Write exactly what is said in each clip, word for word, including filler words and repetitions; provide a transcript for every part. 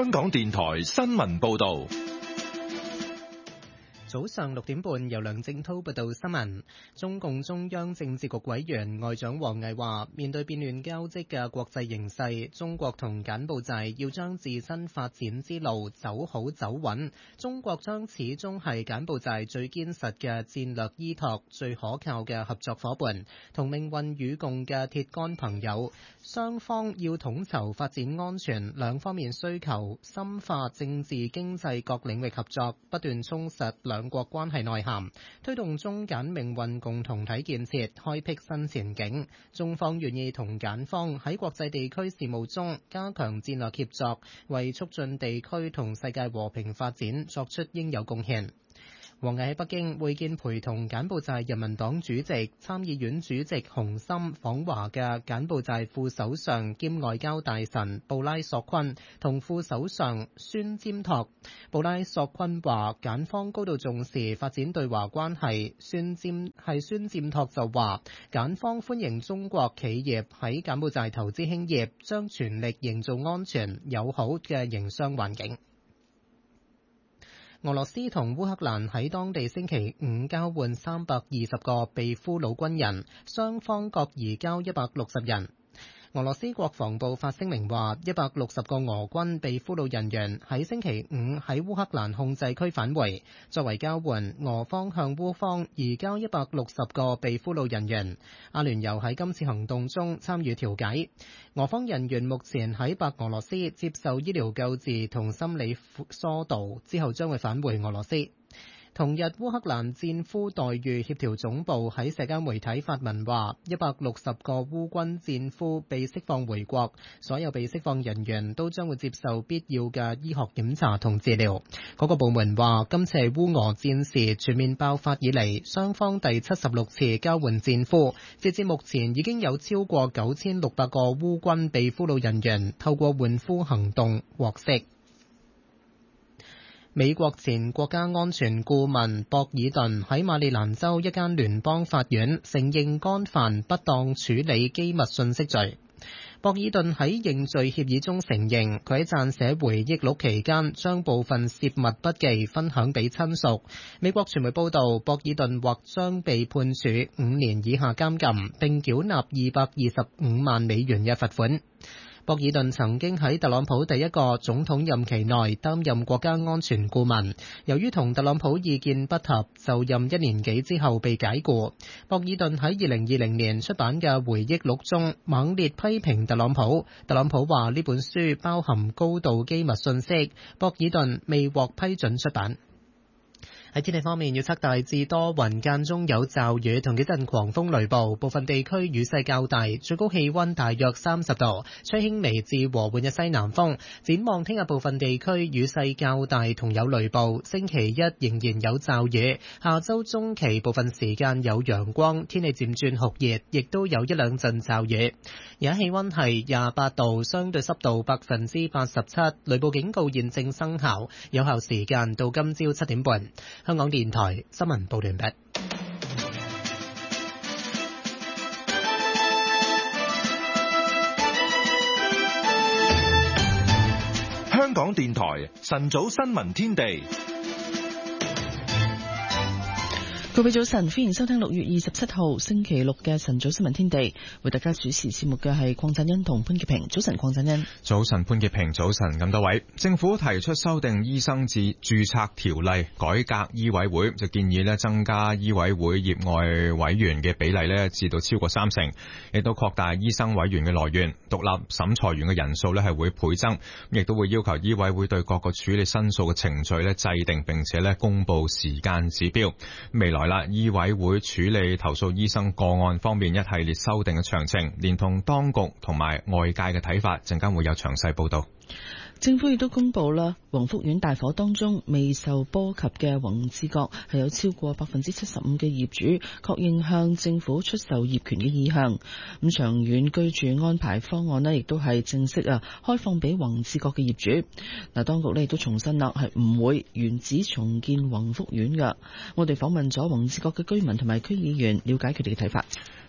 香港電台新聞報道。 早上六點半，由梁正濤報道新聞。中共中央政治局委員外長王毅話，面對變亂交織嘅國際形勢，中國同柬埔寨要將自身發展之路走好走穩。中國將始終係柬埔寨最堅實嘅戰略依託、最可靠嘅合作夥伴，同命運與共嘅鐵桿朋友。雙方要統籌發展安全兩方面需求，深化政治經濟各領域合作，不斷充實兩兩國關係內涵，推動中柬命運共同體建設開闢新前景。中方願意同柬方喺國際地區事務中加強戰略協作，為促進地區同世界和平發展作出應有貢獻。王毅喺北京會見陪同柬埔寨人民黨主席、參議院主席洪森訪華嘅柬埔寨副首相兼外交大臣布拉索坤同副首相孫占托。布拉索坤話：柬方高度重視發展對華關係。孫占係孫占托就話：柬方歡迎中國企業喺柬埔寨投資興業，將全力營造安全友好嘅營商環境。俄羅斯同烏克蘭喺當地星期五交換三百二十個被俘虜軍人，雙方各移交一百六十人。俄羅斯國防部發聲明話，一百六十個俄軍被俘虜人員喺星期五喺烏克蘭控制區返回。作為交換，俄方向烏方移交一百六十個被俘虜人員。阿聯酋喺今次行動中參與調解。俄方人員目前喺白俄羅斯接受醫療救治同心理疏導，之後將會返回俄羅斯。同日，烏克蘭戰俘待遇協調總部喺社交媒體發文話，一百六十個烏軍戰俘被釋放回國，所有被釋放人員都將會接受必要嘅醫學檢查同治療。嗰個部門話，今次係烏俄戰事全面爆發以嚟，雙方第七十六次交換戰俘，截至目前已經有超過九千六百個烏軍被俘虜人員透過換俘行動獲釋。美國前國家安全顧問博爾頓喺馬里蘭州一間聯邦法院承認干犯不當處理機密信息罪。博爾頓喺認罪協議中承認，佢喺撰寫回憶錄期間將部分泄密筆記分享俾親屬。美國傳媒報道，博爾頓或將被判處五年以下監禁，並繳納二百二十五萬美元嘅罰款。博爾頓曾經喺特朗普第一個總統任期內擔任國家安全顧問，由於同特朗普意見不合，就任一年幾之後被解僱。博爾頓喺二零二零年出版嘅回憶錄中猛烈批評特朗普。特朗普話呢本書包含高度機密信息，博爾頓未獲批准出版。喺天氣方面，預測大致多雲，間中有驟雨同幾陣狂風雷暴，部分地區雨勢較大，最高氣溫大約三十度，吹輕微至和緩嘅西南風。展望聽日部分地區雨勢較大同有雷暴，星期一仍然有驟雨，下周中期部分時間有陽光，天氣漸轉酷熱，亦都有一兩陣驟雨。而家氣溫係廿八度，相對濕度百分之八十七，雷暴警告現正生效，有效時間到今朝七點半。香港電台新聞報完畢。 香港電台晨早新聞天地。 各位早晨，歡迎收聽六月二十七號星期六嘅晨早新聞天地。為大家主持節目嘅係鄺振恩同潘潔平。早晨，鄺振恩。 早晨，潘潔平。早晨，咁多位。政府提出修訂醫生註註冊條例，改革醫委會，就建議咧增加醫委會業外委員嘅比例咧至到超過三成，亦都擴大醫生委員嘅來源，獨立審裁員嘅人數咧係會倍增，亦都會要求醫委會對各個處理申訴嘅程序咧制定並且咧公布時間指標。未來啦，醫委會處理投訴醫生個案方面一系列修訂嘅詳情，連同當局同埋外界嘅睇法，陣間會有詳細報道。 政府亦都公布啦，宏福苑大火當中未受波及嘅宏志閣係有超過百分之七十五嘅業主確認向政府出售業權嘅意向。咁長遠居住安排方案呢，亦都係正式啊開放俾宏志閣嘅業主。嗱，當局呢亦都重申啦，係唔會原址重建宏福苑噶。我哋訪問咗宏志閣嘅居民同埋區議員，了解佢哋嘅睇法。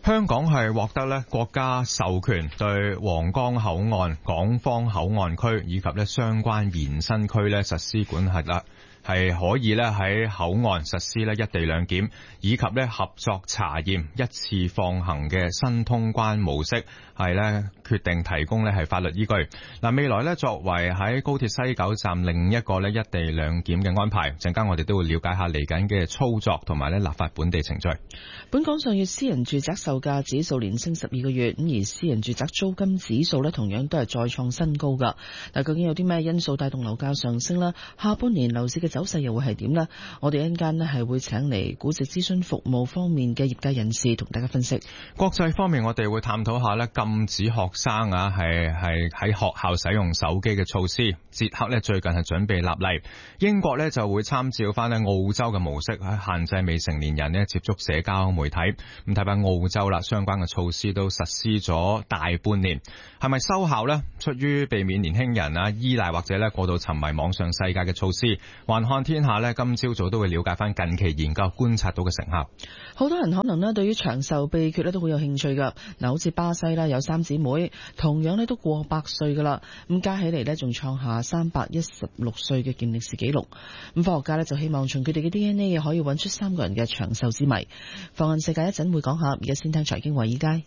香港係獲得咧國家授權對皇崗口岸、港方口岸區以及咧相關延伸區咧實施管轄啦。係可以咧喺口岸實施咧一地兩檢，以及咧合作查驗一次放行嘅新通關模式，係咧決定提供咧係法律依據。嗱，未來咧作為喺高鐵西九站另一個咧一地兩檢嘅安排，陣間我哋都會了解下嚟緊嘅操作同埋咧立法本地程序。 本港上月私人住宅售價指數連升十二個月，咁而私人住宅租金指數咧同樣都係再創新高噶。嗱，究竟有啲咩因素帶動樓價上升呢？下半年樓市嘅走勢又會係點呢？我哋一陣間咧係會請嚟估值諮詢服務方面嘅業界人士同大家分析。 國際方面，我哋會探討下咧禁止學生啊係係喺學校使用手機嘅措施。捷克咧最近係準備立例，英國咧就會參照翻咧澳洲嘅模式，喺限制未成年人咧接觸社交媒體。咁睇翻澳洲啦，相關嘅措施都實施咗大半年，係咪收效呢？出於避免年輕人啊依賴或者咧過度沉迷網上世界嘅措施，環看天下咧今朝早都會了解翻近期研究觀察到嘅成效。 好多人可能咧對於長壽秘訣咧都好有興趣噶。嗱，好似巴西啦，有三姊妹，同樣咧都過百歲噶啦，咁加起嚟咧仲創下三百一十六歲嘅健力士紀錄。咁科學家咧就希望從佢哋嘅 D N A 可以揾出三個人嘅長壽之謎。放眼世界一陣會講下，而家先聽財經華爾街。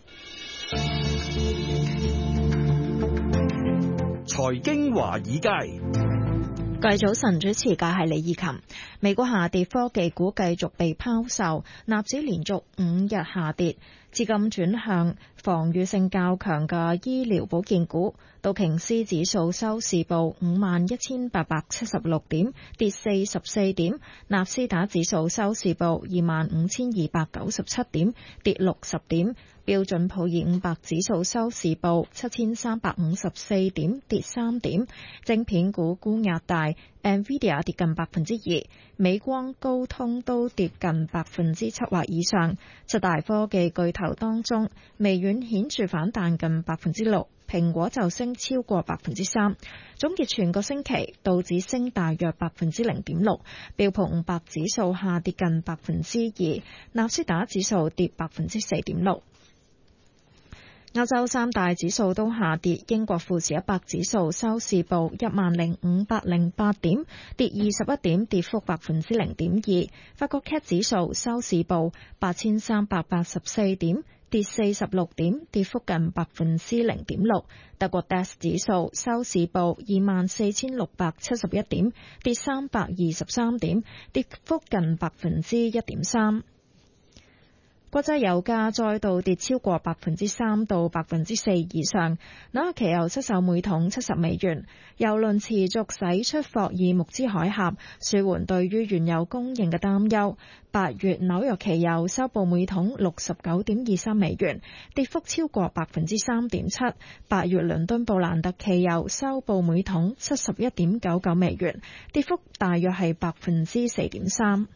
財經華爾街。 各位早晨，主持嘅係李義琴。美股下跌，科技股繼續被拋售，納指連續五日下跌，資金轉向防禦性較強嘅醫療保健股。道瓊斯指數收市報五萬一千八百七十六點，跌四十四點；納斯達指數收市報二萬五千二百九十七點，跌六十點。標準普爾五百指數收市報七千三百五十四點，跌三點。晶片股沽壓大 ，Nvidia 跌近百分之二，美光、高通都跌近百分之七或以上。七大科技巨頭當中，微軟顯著反彈近百分之六，蘋果就升超過百分之三。總結全個星期，道指升大約百分之零點六，標普五百指數下跌近百分之二，納斯達指數跌百分之四點六。歐洲三大指數都下跌，英國富時一百指數收市報一萬零五百零八點，跌二十一點，跌幅百分之零點二。法國 C A C 指數收市報八千三百八十四點，跌四十六點，跌幅近百分之零點六。德國 D A X 指數收市報二萬四千六百七十一點，跌三百二十三點，跌幅近百分之一點三。國際油價再度跌超過百分之三到百分之四以上，紐約期油出售每桶七十美元。油輪持續駛出霍爾木茲海峽，舒緩對於原油供應嘅擔憂。八月紐約期油收報每桶六十九點二三美元，跌幅超過百分之三點七。八月倫敦布蘭特期油收報每桶七十一點九九美元，跌幅大約係百分之四點三。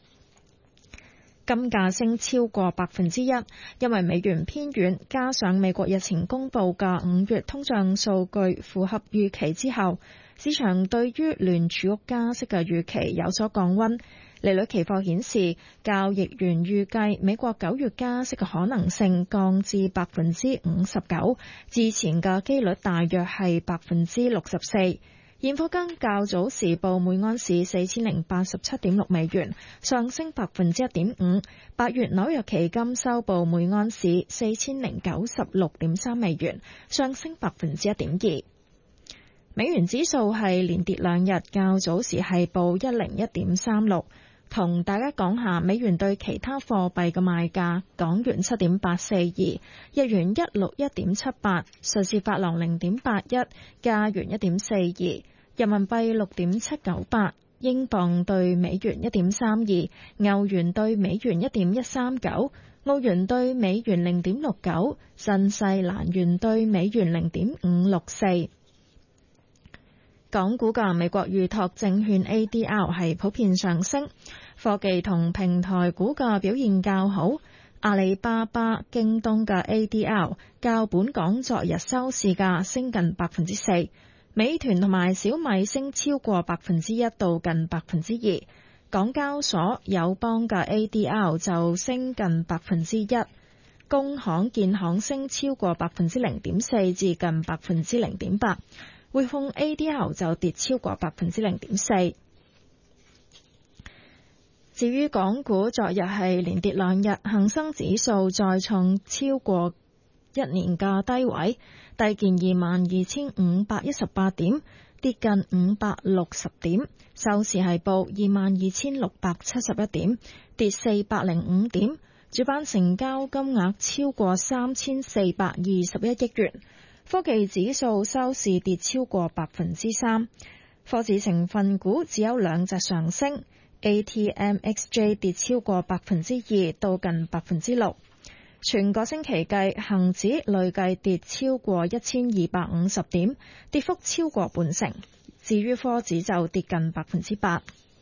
金價升超過百分之一，因為美元偏軟，加上美國日前公布嘅五月通脹數據符合預期之後，市場對於聯儲局加息嘅預期有所降溫。利率期貨顯示，交易員預計美國九月加息嘅可能性降至百分之五十九，之前嘅機率大約係百分之六十四。現貨金較早時報每安士四千零八十七點六美元，上升百分之一點五。八月紐約期金收報每安士四千零九十六點三美元，上升百分之一點二。美元指數係連跌兩日，較早時係報一零一點三六。同大家講下美元對其他貨幣嘅賣價：港元七點八四二，日元一六一點七八，瑞士法郎零點八一，加元一點四二。人民幣六點七九八，英鎊對美元一點三二，歐元對美元一點一三九，澳元對美元零點六九，新西蘭元對美元零點五六四。港股嘅美國預託證券 A D R 係普遍上升，科技同平台股嘅表現較好。阿里巴巴、京東嘅 A D R 較本港昨日收市價升近百分之四。美團同埋小米升超過百分之一到近百分之二，港交所、友邦嘅 A D R 就升近百分之一。 工行、建行升超過百分之零點四至近百分之零點八，匯控 A D R 就跌超過百分之零點四。至於港股，昨日係連跌兩日，恒生指數再創超過一年嘅低位，低見二萬二千五百一十八點，跌近五百六十點，收市係報二萬二千六百七十一點，跌四百零五點，主板成交金額超過三千四百二十一億元。科技指數收市跌超過百分之三，科指成分股只有兩隻上升。A T M X J 跌超過百分之二到近百分之六，全個星期計，恒指累計跌超過一千二百五十點，跌幅超過半成。至於科指就跌近百分之八。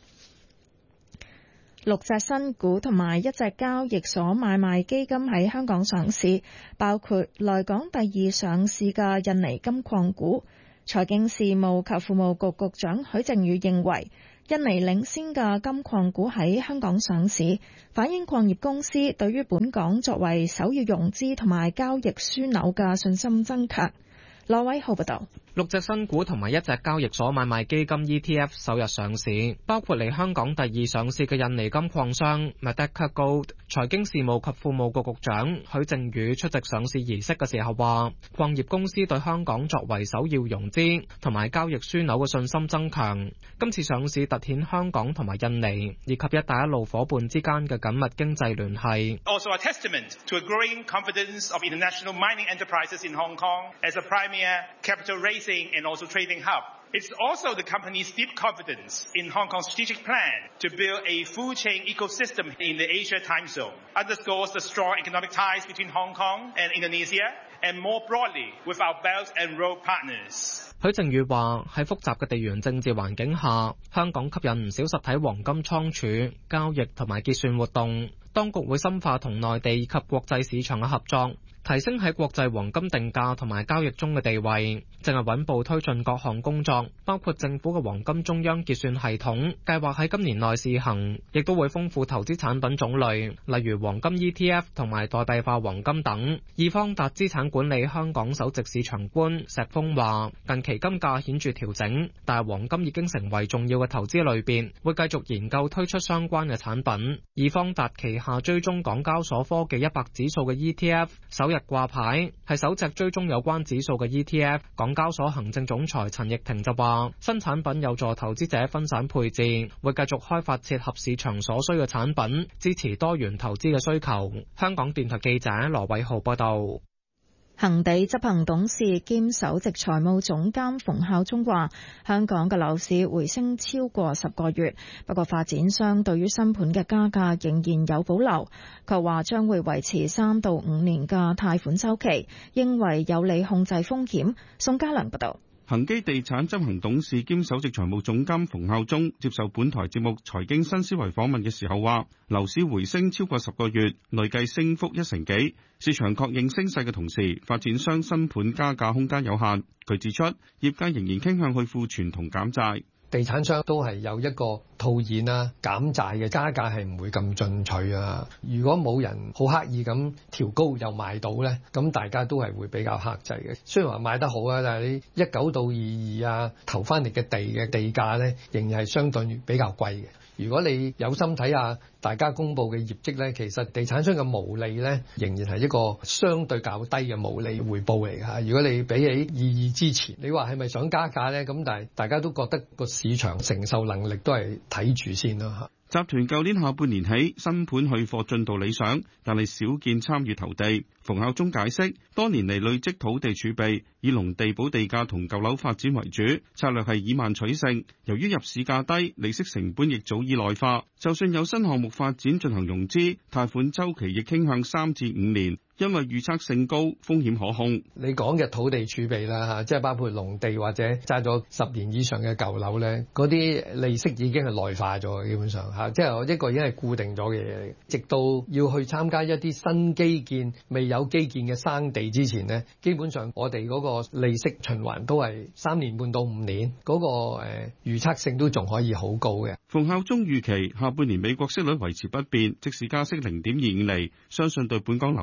六隻新股同埋一隻交易所買賣基金喺香港上市，包括來港第二上市嘅印尼金礦股。財經事務及庫務局局長許正宇認為，印尼領先嘅金礦股喺香港上市，反映礦業公司對於本港作為首要融資同埋交易樞紐嘅信心增強。羅偉浩報道。 六隻新股同埋一隻交易所買賣基金 E T F 首日上市，包括嚟香港第二上市嘅印尼金礦商 Madaka Gold。財經事務及庫務局局長許正宇出席上市儀式嘅時候話，礦業公司對香港作為首要融資同埋交易樞紐嘅信心增強。今次上市凸顯香港同埋印尼以及一帶一路伙伴之間嘅緊密經濟聯繫。 Also a testament to a growing confidence of international mining enterprises in Hong Kong as a premier capital raising and also trading hub. It's also the company's deep confidence in Hong Kong's strategic plan to build a full chain ecosystem in the Asia time zone. Underscores the strong economic ties between Hong Kong and Indonesia and more broadly with our Belt and Road partners. 許正宇話，喺複雜嘅地緣政治環境下，香港吸引唔少實體黃金倉儲、交易同埋結算活動，當局會深化同內地以及國際市場嘅合作，提升喺國際黃金定價同埋交易中嘅地位，正係穩步推進各項工作，包括政府嘅黃金中央結算系統計劃喺今年內試行，亦都會豐富投資產品種類，例如黃金 E T F 同埋代幣化黃金等。易方達資產管理香港首席市場官石峰話，近期金價顯著調整，但係黃金已經成為重要嘅投資類別，會繼續研究推出相關嘅產品。易方達旗下追蹤港交所科技一百指數嘅 E T F 首日掛牌，係首隻追蹤有關指數嘅 E T F。港交所行政總裁陳奕婷就話，新產品有助投資者分散配置，會繼續開發切合市場所需嘅產品，支持多元投資嘅需求。香港電台記者羅偉浩報道。 恒地執行董事兼首席財務總監馮孝忠話，香港嘅樓市回升超過十個月，不過發展商對於新盤嘅加價仍然有保留。佢話將會維持三到五年嘅貸款週期，認為有利控制風險。宋家良報道。 恒基地產執行董事兼首席財務總監馮孝忠接受本台節目《財經新思維》訪問嘅時候話，樓市回升超過十個月，累計升幅一成幾。市場確認升勢嘅同時，發展商新盤加價空間有限。佢指出，業界仍然傾向去庫存同減債。 地產商都係有一個套現啊、減債嘅加價係唔會咁進取啊。如果冇人好刻意咁調高又賣到呢，咁大家都係會比較克制嘅。雖然話賣得好啊，但係你一九到二二啊投翻嚟嘅地嘅地價呢，仍然係相對比較貴嘅。如果你有心睇下大家公布嘅業績呢，其實地產商嘅毛利呢，仍然係一個相對較低嘅毛利回報嚟㗎。如果你比起二二之前，你話係咪想加價呢？咁但係大家都覺得個市場承受能力都係睇住先啦。 集團舊年下半年起新盤去貨進度理想，但係少見參與投地。馮孝忠解釋，多年嚟累積土地儲備，以農地補地價同舊樓發展為主，策略係以慢取勝。由於入市價低，利息成本亦早已內化，就算有新項目發展進行融資，貸款週期亦傾向三至五年。因為預測性高，風險可控。 你講嘅土地儲備啦嚇，即係包括農地或者揸咗十年以上嘅舊樓咧，嗰啲利息已經係內化咗，基本上嚇，即係一個已經係固定咗嘅嘢。直到要去參加一啲新基建、未有基建嘅生地之前呢，基本上我哋嗰個利息循環都係三年半到五年，嗰、那個誒、呃、預測性都仲可以好高嘅。 馮孝忠預期下半年美國息率維持不變，即使加息零點二五厘，相信對本港樓市影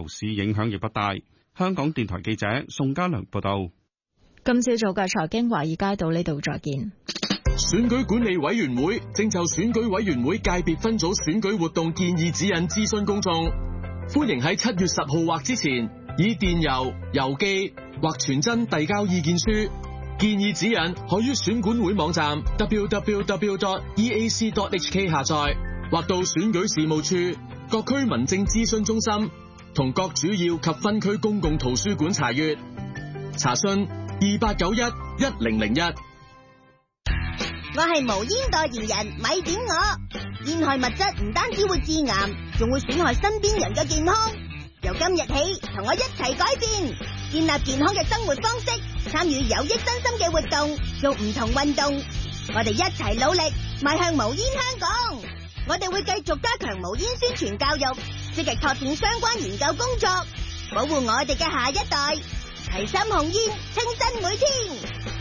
影響亦不大。香港電台記者宋家良報道。 今朝早嘅財經華爾街到呢度再見。 選舉管理委員會正就選舉委員會界別分組選舉活動建議指引諮詢公眾，歡迎喺七月十號或之前以電郵、郵寄或傳真遞交意見書。建議指引可於選管會網站 double-u double-u double-u dot e a c dot h k 下載，或到選舉事務處、各區民政諮詢中心同各主要及分區公共圖書館查閱。查詢二八九一一零零一。 我係無煙代言人，咪點我。煙害物質唔單止會致癌，仲會損害身邊人嘅健康。由今日起，同我一齊改變，建立健康嘅生活方式，參與有益身心嘅活動，做唔同運動。我哋一齊努力，邁向無煙香港。我哋會繼續加強無煙宣傳教育，積極拓展相關研究工作，保護我哋嘅下一代。提心控煙，清新每天。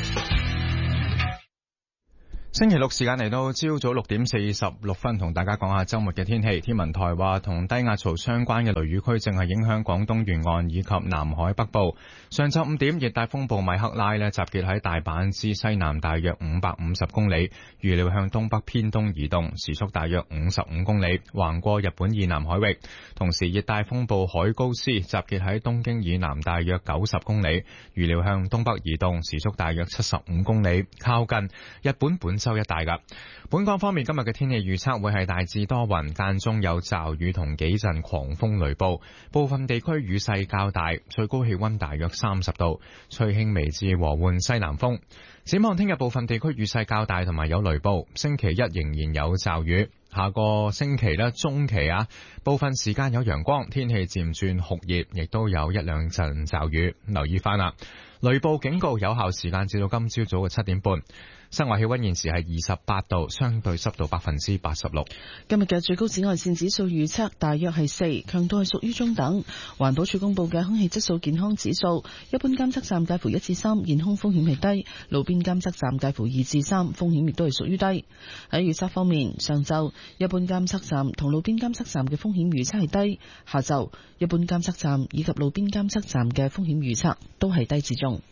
星期六時間嚟到朝早六點四十六分，同大家講下周末嘅天氣。天文台話，同低壓槽相關嘅雷雨區正係影響廣東沿岸以及南海北部。上晝五點，熱帶風暴米克拉呢集結喺大阪之西南大約五百五十公里，預料向東北偏東移動，時速大約五十五公里，橫過日本以南海域。同時，熱帶風暴海高斯集結喺東京以南大約九十公里，預料向東北移動，時速大約七十五公里，靠近日本本州一帶噶。本港方面，今日嘅天氣預測會係大致多雲，間中有驟雨同幾陣狂風雷暴，部分地區雨勢較大，最高氣溫大約三十度，吹輕微至和緩西南風。展望聽日部分地區雨勢較大同埋有雷暴，星期一仍然有驟雨，下個星期呢中期啊，部分時間有陽光，天氣漸轉酷熱，亦都有一兩陣驟雨，留意翻啦。雷暴警告有效時間至到今朝早嘅七點半。室外氣溫現時係二十八度，相對濕度百分之八十六。 今日嘅最高紫外線指數預測大約係四，強度係屬於中等。環保署公布嘅空氣質素健康指數，一般監測站介乎一至三，健康風險係低；路邊監測站介乎二至三，風險亦都係屬於低。喺預測方面，上晝一般監測站同路邊監測站嘅風險預測係低；下晝一般監測站以及路邊監測站嘅風險預測都係低至中。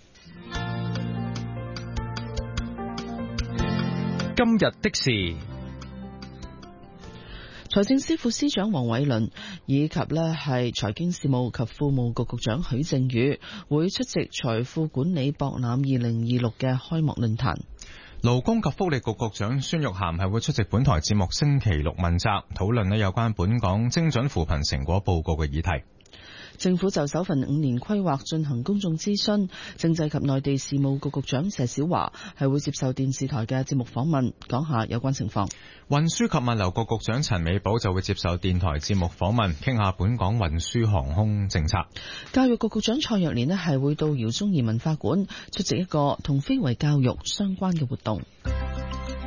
今日的事， 財政司副司長黃偉綸以及呢係財經事務及庫務局局長許正宇會出席財富管理博覽二零二六嘅開幕論壇。 勞工及福利局局長孫玉菡係會出席本台節目星期六問責，討論呢有關本港精準扶貧成果報告嘅議題。 政府就首份五年規劃進行公眾諮詢，政制及內地事務局局長謝小華係會接受電視台嘅節目訪問，講下有關情況。 運輸及物流局局長陳美寶就會接受電台節目訪問，傾下本港運輸航空政策。 教育局局長蔡若蓮呢係會到饒宗頤文化館出席一個同非遺教育相關嘅活動。